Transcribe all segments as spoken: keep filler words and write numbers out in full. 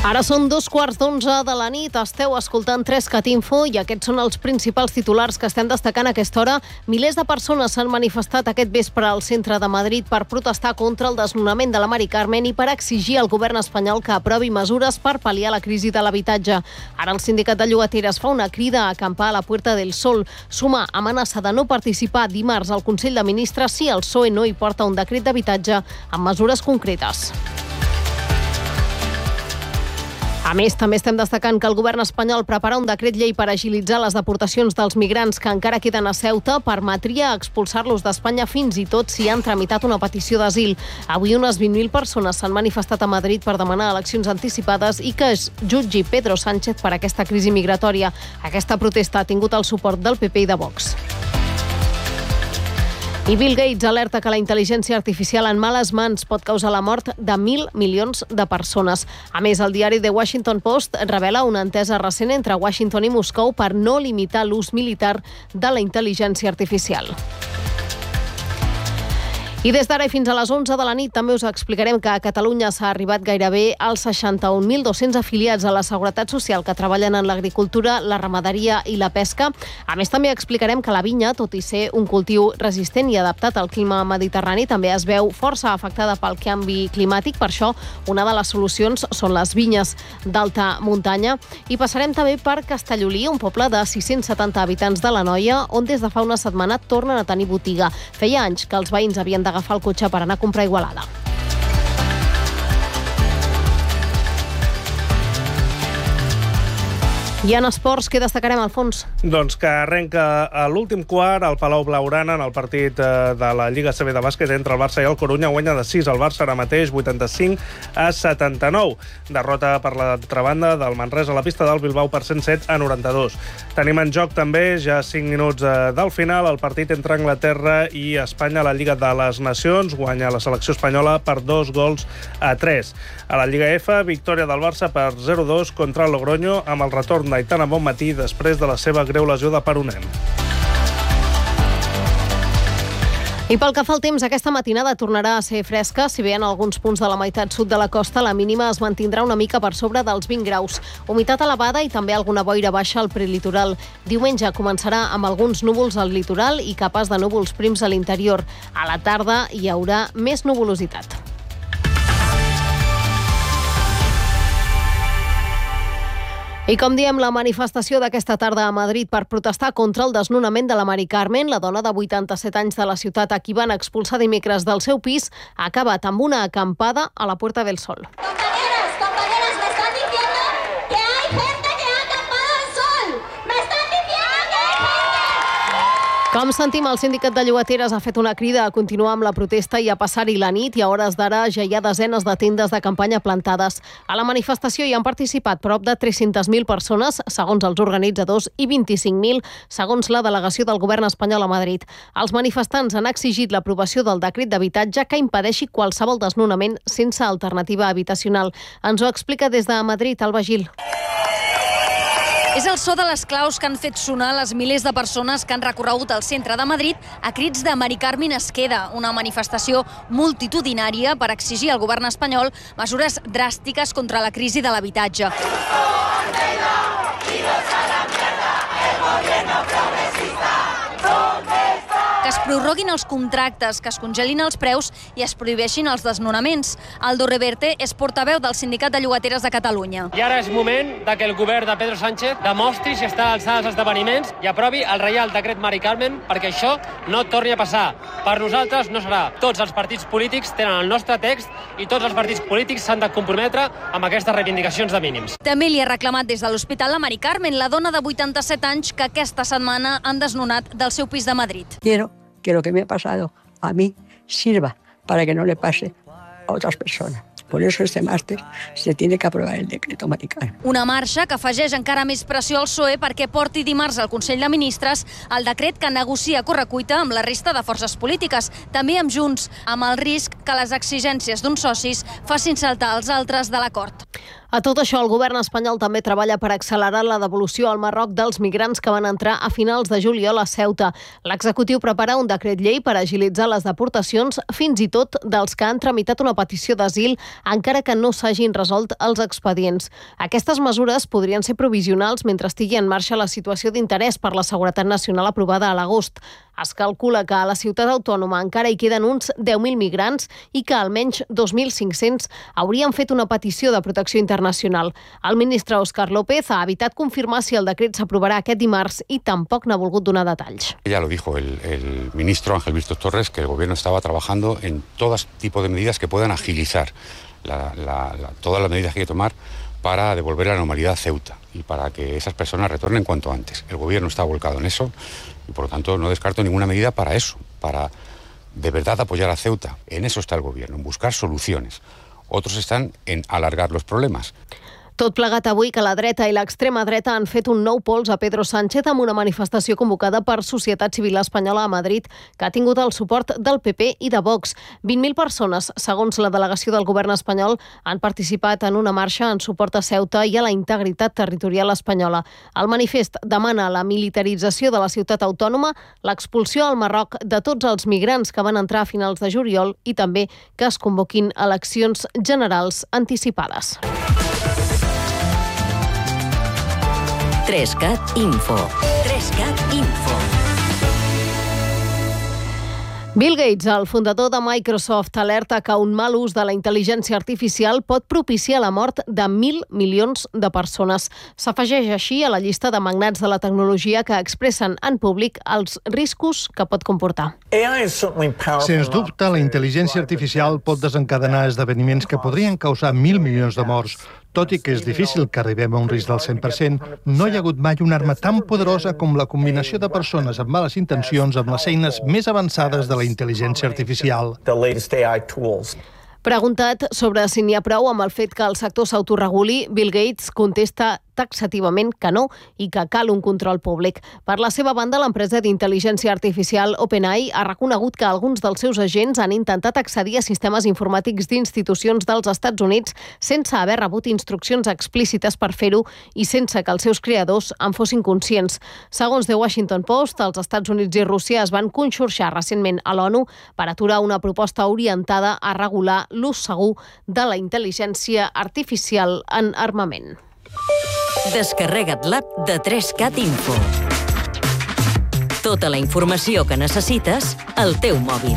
Ara són dos quarts d'onze de la nit, esteu escoltant tres cat info i aquests són els principals titulars que estem destacant a aquesta hora. Milers de persones s'han manifestat aquest vespre al centre de Madrid per protestar contra el desnonament de la Mari Carmen i per exigir al govern espanyol que aprovi mesures per pal·liar la crisi de l'habitatge. Ara el sindicat de llogateres fa una crida a acampar a la Puerta del Sol. Suma amenaça de no participar dimarts al Consell de Ministres si el P S O E no hi porta un decret d'habitatge amb mesures concretes. A més, també estem destacant que el govern espanyol prepara un decret llei per agilitzar les deportacions dels migrants que encara queden a Ceuta. Permetria expulsar-los d'Espanya fins i tot si han tramitat una petició d'asil. Avui unes vint mil persones s'han manifestat a Madrid per demanar eleccions anticipades i que es jutgi Pedro Sánchez per aquesta crisi migratòria. Aquesta protesta ha tingut el suport del P P i de Vox. I Bill Gates alerta que la intel·ligència artificial en males mans pot causar la mort de mil milions de persones. A més, el diari The Washington Post revela una entesa recent entre Washington i Moscou per no limitar l'ús militar de la intel·ligència artificial. I des d'ara i fins a les onze de la nit també us explicarem que a Catalunya s'ha arribat gairebé als seixanta-un mil dos-cents afiliats a la Seguretat Social que treballen en l'agricultura, la ramaderia i la pesca. A més, també explicarem que la vinya, tot i ser un cultiu resistent i adaptat al clima mediterrani, també es veu força afectada pel canvi climàtic. Per això, una de les solucions són les vinyes d'alta muntanya. I passarem també per Castellolí, un poble de sis-cents setanta habitants de l'Anoia, on des de fa una setmana tornen a tenir botiga. Feia anys que els veïns havien de agafar el cotxe per anar a comprar a Igualada. I en esports, què destacarem, Alfons? Doncs que arrenca a l'últim quart al Palau Blaugrana en el partit de la Lliga A C B de bàsquet entre el Barça i el Corunya. Guanya de sis el Barça ara mateix, vuitanta-cinc a setanta-nou. Derrota per l'altra banda del Manresa a la pista del Bilbao per cent set a noranta-dos. Tenim en joc també, ja cinc minuts del final, el partit entre Anglaterra i Espanya a la Lliga de les Nacions. Guanya la selecció espanyola per dos gols a tres. A la Lliga F, victòria del Barça per zero a dos contra el Logroño amb el retorn d'Aitana Bonmatí després de la seva greu lesió de peroné. I pel que fa al temps, aquesta matinada tornarà a ser fresca. Si bé en alguns punts de la meitat sud de la costa, la mínima es mantindrà una mica per sobre dels vint graus. Humitat elevada i també alguna boira baixa al prelitoral. Diumenge començarà amb alguns núvols al litoral i capes de núvols prims a l'interior. A la tarda hi haurà més nuvolositat. I com diem, la manifestació d'aquesta tarda a Madrid per protestar contra el desnonament de la Mari Carmen, la dona de vuitanta-set anys de la ciutat a qui van expulsar dimecres del seu pis, ha acabat amb una acampada a la Puerta del Sol. Compañeros, compañeras, me están diciendo que hay gente que ha acampado al sol. Me están diciendo que hay gente. Com sentim, el sindicat de llogateres ha fet una crida a continuar amb la protesta i a passar-hi la nit, i a hores d'ara ja hi ha desenes de tendes de campanya plantades. A la manifestació hi han participat prop de tres-centes mil persones, segons els organitzadors, i vint-i-cinc mil, segons la delegació del govern espanyol a Madrid. Els manifestants han exigit l'aprovació del decret d'habitatge que impedeixi qualsevol desnonament sense alternativa habitacional. Ens ho explica des de Madrid, Alba Gil. És el so de les claus que han fet sonar les milers de persones que han recorregut el centre de Madrid a crits de Mari Carmen es queda, una manifestació multitudinària per exigir al govern espanyol mesures dràstiques contra la crisi de l'habitatge. Que es prorroguin els contractes, que es congelin els preus i es prohibeixin els desnonaments. Aldo Reverte és portaveu del Sindicat de Llogateres de Catalunya. I ara és moment de que el govern de Pedro Sánchez demostri si està a l'alçada dels esdeveniments i aprovi el Reial Decret Mari Carmen perquè això no torni a passar. Per nosaltres no serà. Tots els partits polítics tenen el nostre text i tots els partits polítics s'han de comprometre amb aquestes reivindicacions de mínims. També li ha reclamat des de l'Hospital la Mari Carmen, la dona de vuitanta-set anys que aquesta setmana han desnonat del seu pis de Madrid. Quiero que lo que me ha pasado a mí sirva para que no le pase a otras personas. Por eso este martes se tiene que aprobar el decreto Mari Carmen. Una marxa que afegeix encara més pressió al P S O E perquè porti dimarts al Consell de Ministres el decret que negocia a correcuita amb la resta de forces polítiques, també amb Junts, amb el risc que les exigències d'uns socis facin saltar els altres de l'acord. A tot això, el govern espanyol també treballa per accelerar la devolució al Marroc dels migrants que van entrar a finals de juliol a Ceuta. L'executiu prepara un decret llei per agilitzar les deportacions, fins i tot dels que han tramitat una petició d'asil, encara que no s'hagin resolt els expedients. Aquestes mesures podrien ser provisionals mentre estigui en marxa la situació d'interès per la seguretat nacional aprovada a l'agost. Es calcula que a la ciutat autònoma encara hi queden uns deu mil migrants i que almenys dos mil cinc-cents haurien fet una petició de protecció internacional. El ministre Óscar López ha evitat confirmar si el decret s'aprovarà aquest dimarts i tampoc n'ha volgut donar detalls. Ya lo dijo el, el ministro Ángel Víctor Torres, que el gobierno estaba trabajando en todo tipo de medidas que puedan agilizar la, la, la, todas las medidas que hay que tomar para devolver la normalidad a Ceuta y para que esas personas retornen cuanto antes. El gobierno está volcado en eso y, por lo tanto, no descarto ninguna medida para eso, para de verdad apoyar a Ceuta. En eso está el gobierno, en buscar soluciones. Otros están en alargar los problemas. Tot plegat avui que la dreta i l'extrema dreta han fet un nou pols a Pedro Sánchez amb una manifestació convocada per Societat Civil Espanyola a Madrid, que ha tingut el suport del P P i de Vox. vint mil persones, segons la delegació del govern espanyol, han participat en una marxa en suport a Ceuta i a la integritat territorial espanyola. El manifest demana la militarització de la ciutat autònoma, l'expulsió al Marroc de tots els migrants que van entrar a finals de juliol i també que es convoquin eleccions generals anticipades. tres cat Info. tres cat Info. Bill Gates, el fundador de Microsoft, alerta que un mal ús de la intel·ligència artificial pot propiciar la mort de mil milions de persones. S'afegeix així a la llista de magnats de la tecnologia que expressen en públic els riscos que pot comportar. Sens dubte, la intel·ligència artificial pot desencadenar esdeveniments que podrien causar mil milions de morts. Tot i que és difícil que arribem a un risc del cent per cent, no hi ha hagut mai una arma tan poderosa com la combinació de persones amb males intencions amb les eines més avançades de la intel·ligència artificial. Preguntat sobre si n'hi ha prou amb el fet que el sector s'autoreguli, Bill Gates contesta taxativament que no i que cal un control públic. Per la seva banda, l'empresa d'intel·ligència artificial OpenAI ha reconegut que alguns dels seus agents han intentat accedir a sistemes informàtics d'institucions dels Estats Units sense haver rebut instruccions explícites per fer-ho i sense que els seus creadors en fossin conscients. Segons The Washington Post, els Estats Units i Rússia es van conxorxar recentment a l'ONU per aturar una proposta orientada a regular l'ús segur de la intel·ligència artificial en armament. Descarrega't l'app de tres cat Info. Tota la informació que necessites al teu mòbil.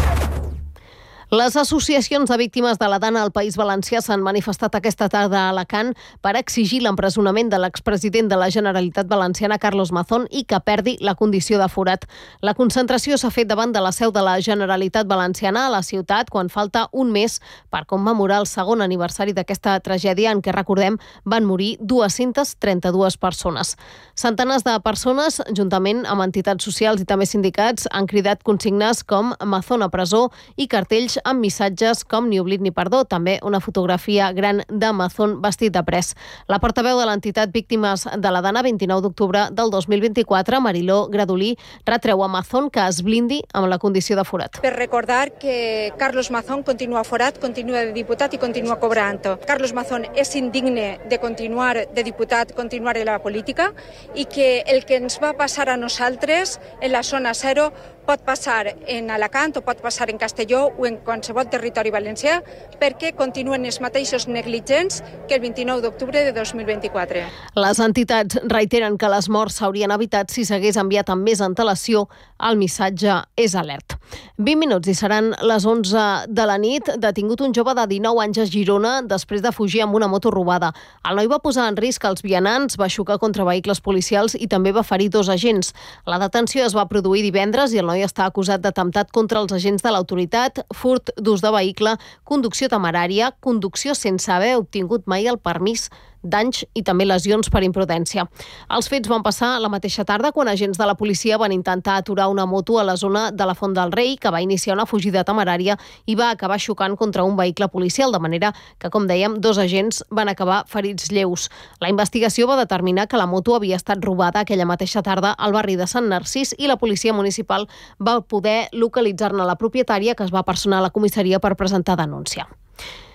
Les associacions de víctimes de la Dana al País Valencià s'han manifestat aquesta tarda a Alacant per exigir l'empresonament de l'expresident de la Generalitat Valenciana, Carlos Mazón, i que perdi la condició de forat. La concentració s'ha fet davant de la seu de la Generalitat Valenciana a la ciutat quan falta un mes per commemorar el segon aniversari d'aquesta tragèdia en què, recordem, van morir dues-centes trenta-dues persones. Centenars de persones, juntament amb entitats socials i també sindicats, han cridat consignes com Mazón a presó i cartells amb missatges com ni oblit ni perdó, també una fotografia gran de Mazón vestit de pres. La portaveu de l'entitat Víctimes de la Dana, vint-i-nou d'octubre del dos mil vint-i-quatre, Mariló Gradolí, retreu a Mazón que es blindi amb la condició de forat. Per recordar que Carlos Mazón continua forat, continua de diputat i continua cobrant. Carlos Mazón és indigne de continuar de diputat, continuar en la política i que el que ens va passar a nosaltres en la zona zero pot passar en Alacant o pot passar en Castelló o en qualsevol territori valencià perquè continuen els mateixos negligents que el vint-i-nou d'octubre de dos mil vint-i-quatre. Les entitats reiteren que les morts s'haurien evitat si s'hagués enviat amb més antelació. El missatge és alert. vint minuts i seran les onze de la nit. Detingut un jove de dinou anys a Girona després de fugir amb una moto robada. El noi va posar en risc els vianants, va xocar contra vehicles policials i també va ferir dos agents. La detenció es va produir divendres i el noi està acusat d'atemptat contra els agents de l'autoritat, furt d'ús de vehicle, conducció temerària, conducció sense haver obtingut mai el permís, danys i també lesions per imprudència. Els fets van passar la mateixa tarda quan agents de la policia van intentar aturar una moto a la zona de la Font del Rei que va iniciar una fugida temerària i va acabar xocant contra un vehicle policial, de manera que, com dèiem, dos agents van acabar ferits lleus. La investigació va determinar que la moto havia estat robada aquella mateixa tarda al barri de Sant Narcís i la policia municipal va poder localitzar-ne la propietària, que es va personar a la comissaria per presentar denúncia.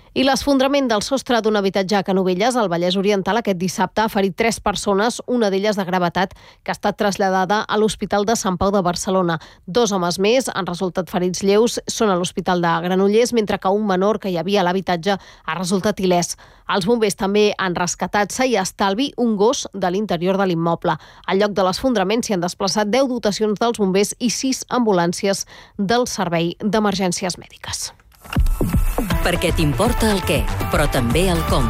I l'esfondrament del sostre d'un habitatge a Canovelles, al Vallès Oriental, aquest dissabte ha ferit tres persones, una d'elles de gravetat, que ha estat traslladada a l'Hospital de Sant Pau de Barcelona. Dos homes més han resultat ferits lleus, són a l'Hospital de Granollers, mentre que un menor que hi havia a l'habitatge ha resultat il·lès. Els bombers també han rescatat sa i estalvi un gos de l'interior de l'immoble. Al lloc de l'esfondrament s'hi han desplaçat deu dotacions dels bombers i sis ambulàncies del Servei d'Emergències Mèdiques. Perquè t'importa el què, però també el com.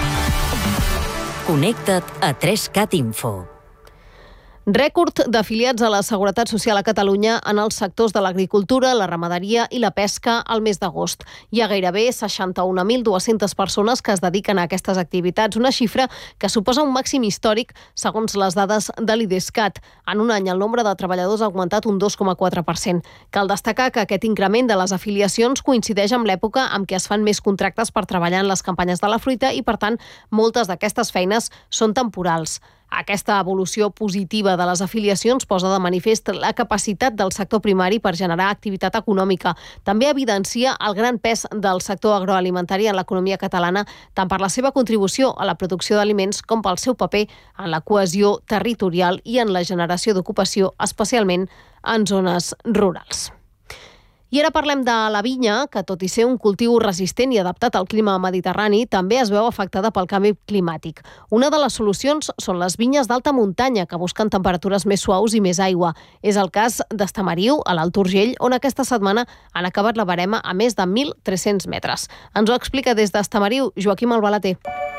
Connecta't a tres cat Info. Rècord d'afiliats a la Seguretat Social a Catalunya en els sectors de l'agricultura, la ramaderia i la pesca al mes d'agost. Hi ha gairebé seixanta-un mil dues-centes persones que es dediquen a aquestes activitats, una xifra que suposa un màxim històric segons les dades de l'IDESCAT. En un any el nombre de treballadors ha augmentat un dos coma quatre per cent. Cal destacar que aquest increment de les afiliacions coincideix amb l'època en què es fan més contractes per treballar en les campanyes de la fruita i, per tant, moltes d'aquestes feines són temporals. Aquesta evolució positiva de les afiliacions posa de manifest la capacitat del sector primari per generar activitat econòmica. També evidencia el gran pes del sector agroalimentari en l'economia catalana, tant per la seva contribució a la producció d'aliments com pel seu paper en la cohesió territorial i en la generació d'ocupació, especialment en zones rurals. I ara parlem de la vinya, que tot i ser un cultiu resistent i adaptat al clima mediterrani, també es veu afectada pel canvi climàtic. Una de les solucions són les vinyes d'alta muntanya, que busquen temperatures més suaus i més aigua. És el cas d'Estamariu, a l'Alt Urgell, on aquesta setmana han acabat la barema a més de mil tres-cents metres. Ens ho explica des d'Estamariu Joaquim Albalater.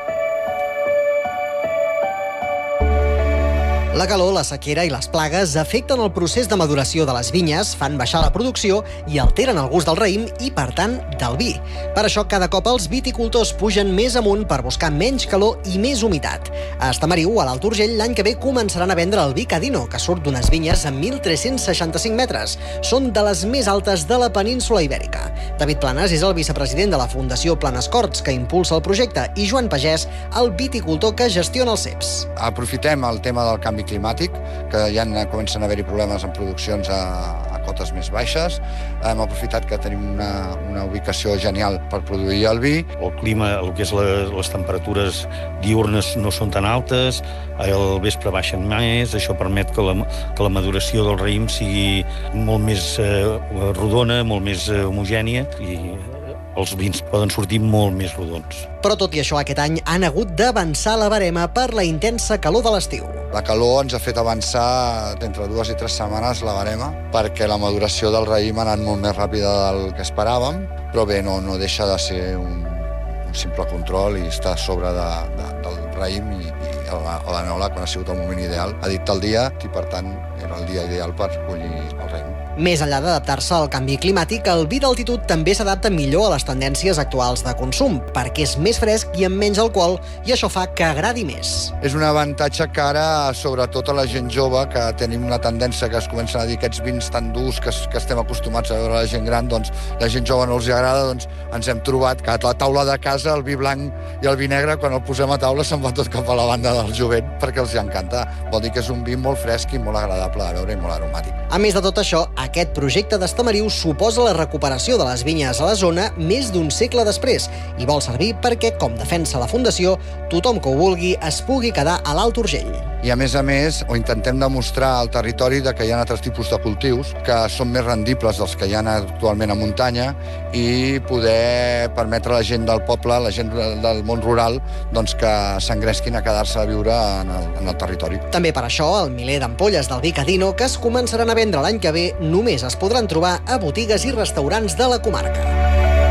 La calor, la sequera i les plagues afecten el procés de maduració de les vinyes, fan baixar la producció i alteren el gust del raïm i, per tant, del vi. Per això, cada cop els viticultors pugen més amunt per buscar menys calor i més humitat. A Estamariu, a l'Alt Urgell, l'any que ve començaran a vendre el vi Cadino, que surt d'unes vinyes a mil tres-cents seixanta-cinc metres. Són de les més altes de la península Ibèrica. David Planas és el vicepresident de la Fundació Planescorts, que impulsa el projecte, i Joan Pagès, el viticultor que gestiona els ceps. Aprofitem el tema del canvi climàtic, que ja comencen a haver-hi problemes en produccions a, a cotes més baixes. Hem aprofitat que tenim una, una ubicació genial per produir el vi. El clima, el que és la, les temperatures diurnes no són tan altes, al vespre baixen més, això permet que la, que la maduració del raïm sigui molt més eh, rodona, molt més eh, homogènia, i els vins poden sortir molt més rodons. Però tot i això, aquest any han hagut d'avançar la barema per la intensa calor de l'estiu. La calor ens ha fet avançar entre dues i tres setmanes la barema, perquè la maduració del raïm ha anat molt més ràpida del que esperàvem, però bé, no, no deixa de ser un, un simple control i està a sobre de, de, del raïm i, i l'Anola, quan ha sigut el moment ideal, ha dit el dia i, per tant, era el dia ideal per collir el raïm. Més enllà d'adaptar-se al canvi climàtic, el vi d'altitud també s'adapta millor a les tendències actuals de consum, perquè és més fresc i amb menys alcohol, i això fa que agradi més. És un avantatge que ara, sobretot a la gent jove, que tenim una tendència que es comencen a dir aquests vins tan durs que, que estem acostumats a veure a la gent gran, doncs la gent jove no els agrada, doncs ens hem trobat que a la taula de casa el vi blanc i el vi negre, quan el posem a taula, se'n va tot cap a la banda del jovent, perquè els encanta. Vol dir que és un vi molt fresc i molt agradable de veure i molt aromàtic. A més de tot això, aquest projecte d'Estamariu suposa la recuperació de les vinyes a la zona més d'un segle després i vol servir perquè, com defensa la Fundació, tothom que ho vulgui es pugui quedar a l'Alt Urgell. I, a més a més, ho intentem demostrar al territori de que hi ha altres tipus de cultius que són més rendibles dels que hi ha actualment a muntanya i poder permetre a la gent del poble, la gent del món rural, doncs que s'engresquin a quedar-se a viure en el, en el territori. També per això, el miler d'ampolles del vi Cadino que es començaran a vendre l'any que ve només es podran trobar a botigues i restaurants de la comarca.